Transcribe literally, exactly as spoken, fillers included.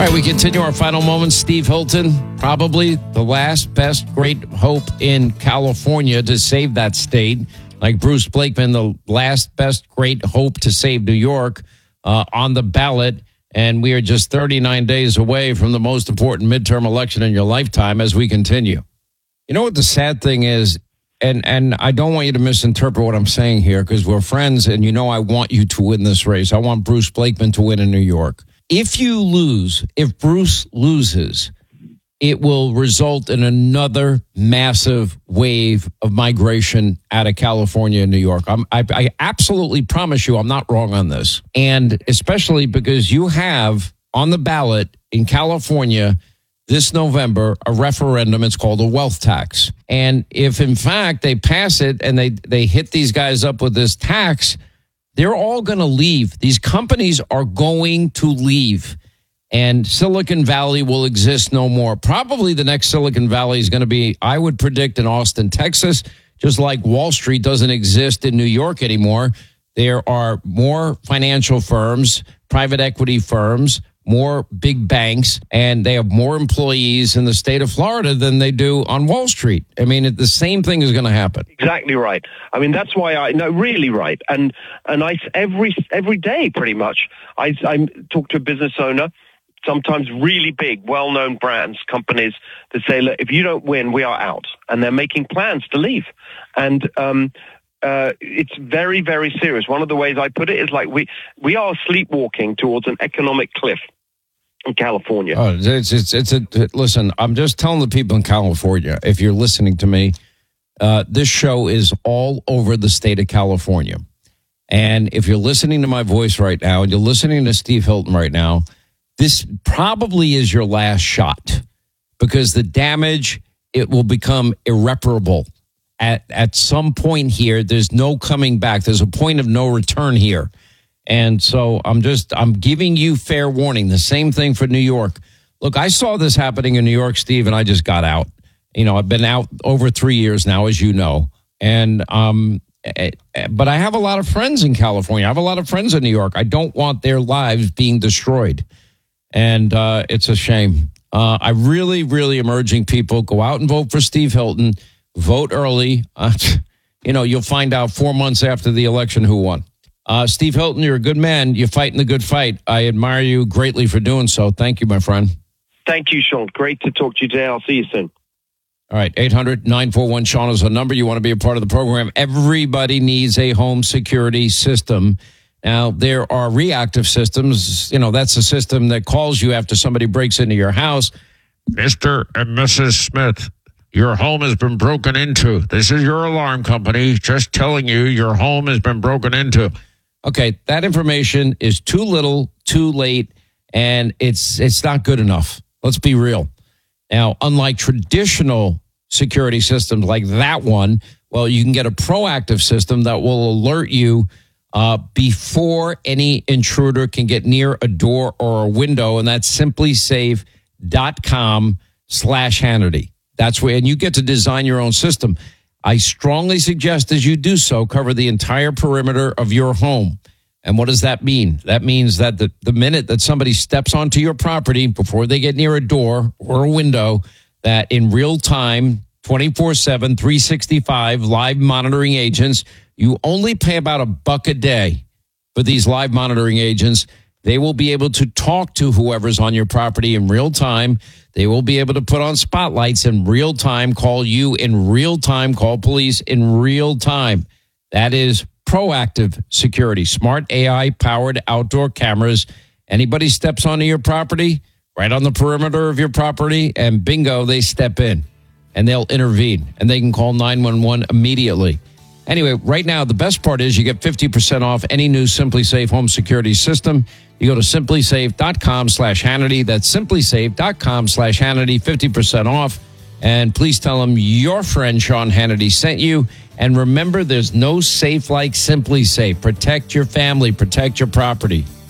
All right, we continue our final moments. Steve Hilton, probably the last best great hope in California to save that state. Like Bruce Blakeman, the last best great hope to save New York uh, on the ballot. And we are just thirty-nine days away from the most important midterm election in your lifetime as we continue. You know what the sad thing is? And and I don't want you to misinterpret what I'm saying here because we're friends and you know I want you to win this race. I want Bruce Blakeman to win in New York. If you lose, if Bruce loses, it will result in another massive wave of migration out of California and New York. I'm, I, I absolutely promise you I'm not wrong on this. And especially because you have on the ballot in California this November a referendum. It's called a wealth tax. And if, in fact, they pass it and they, they hit these guys up with this tax, they're all going to leave. These companies are going to leave. And Silicon Valley will exist no more. Probably the next Silicon Valley is going to be, I would predict, in Austin, Texas, just like Wall Street doesn't exist in New York anymore. There are more financial firms, private equity firms, more big banks, and they have more employees in the state of Florida than they do on Wall Street. I mean, it, the same thing is going to happen. Exactly right. I mean, that's why I no, really right. And and I every every day pretty much I I talk to a business owner, sometimes really big, well-known brands, companies that say, look, if you don't win, we are out, and they're making plans to leave, and um. Uh, it's very, very serious. One of the ways I put it is like we, we are sleepwalking towards an economic cliff in California. Oh, it's, it's, it's a, listen, I'm just telling the people in California, if you're listening to me, uh, this show is all over the state of California. And if you're listening to my voice right now, and you're listening to Steve Hilton right now, this probably is your last shot because the damage, it will become irreparable. At at some point here, there's no coming back. There's a point of no return here. And so I'm just, I'm giving you fair warning. The same thing for New York. Look, I saw this happening in New York, Steve, and I just got out. You know, I've been out over three years now, as you know. And, um, but I have a lot of friends in California. I have a lot of friends in New York. I don't want their lives being destroyed. And uh, it's a shame. Uh, I really, really am urging people, go out and vote for Steve Hilton. Vote early. Uh, you know, you'll find out four months after the election who won. Uh, Steve Hilton, you're a good man. You're fighting the good fight. I admire you greatly for doing so. Thank you, my friend. Thank you, Sean. Great to talk to you today. I'll see you soon. All right, eight hundred nine four one Sean is the number. You want to be a part of the program. Everybody needs a home security system. Now, there are reactive systems. You know, that's a system that calls you after somebody breaks into your house. Mister and Missus Smith, your home has been broken into. This is your alarm company just telling you your home has been broken into. Okay, that information is too little, too late, and it's it's not good enough. Let's be real. Now, unlike traditional security systems like that one, well, you can get a proactive system that will alert you uh, before any intruder can get near a door or a window, and that's simplysafe.com slash Hannity. That's where, and you get to design your own system. I strongly suggest as you do so, cover the entire perimeter of your home. And what does that mean? That means that the, the minute that somebody steps onto your property, before they get near a door or a window, that in real time, twenty-four seven, three sixty-five, live monitoring agents, you only pay about a buck a day for these live monitoring agents. They will be able to talk to whoever's on your property in real time. They will be able to put on spotlights in real time, call you in real time, call police in real time. That is proactive security, smart A I-powered outdoor cameras. Anybody steps onto your property, right on the perimeter of your property, and bingo, they step in, and they'll intervene, and they can call nine one one immediately. Anyway, right now, the best part is you get fifty percent off any new SimpliSafe home security system. You go to simplysafe.com slash Hannity. That's simplysafe.com slash Hannity, fifty percent off. And please tell them your friend Sean Hannity sent you. And remember, there's no safe like SimpliSafe. Protect your family. Protect your property.